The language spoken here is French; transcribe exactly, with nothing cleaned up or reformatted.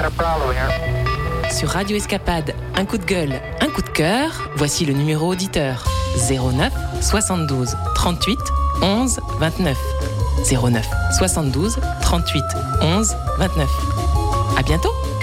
a problem here. Sur Radio Escapade, un coup de gueule, un coup de cœur, voici le numéro auditeur zéro neuf soixante-douze trente-huit onze vingt-neuf. zéro neuf soixante-douze trente-huit onze vingt-neuf. À bientôt!